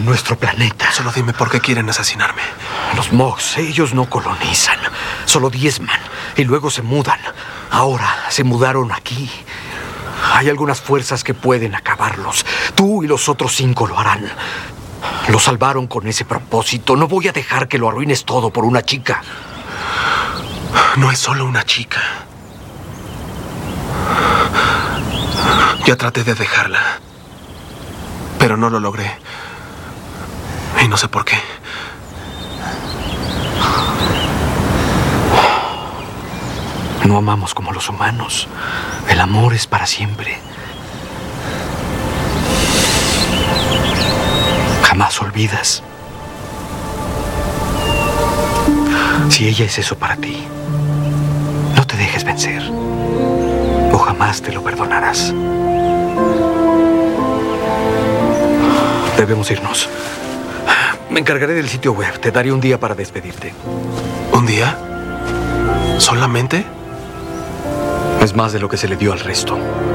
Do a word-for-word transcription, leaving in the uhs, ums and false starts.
nuestro planeta. Solo dime por qué quieren asesinarme. Los Mogs, ellos no colonizan, solo diezman y luego se mudan. Ahora se mudaron aquí. Hay algunas fuerzas que pueden acabarlos. Tú y los otros cinco lo harán. Lo salvaron con ese propósito. No voy a dejar que lo arruines todo por una chica. No es solo una chica. Ya traté de dejarla, pero no lo logré. Y no sé por qué. No amamos como los humanos. El amor es para siempre. Jamás olvidas. Si ella es eso para ti, no te dejes vencer. O jamás te lo perdonarás. Debemos irnos. Me encargaré del sitio web. Te daré un día para despedirte. ¿Un día? ¿Solamente? Es más de lo que se le dio al resto.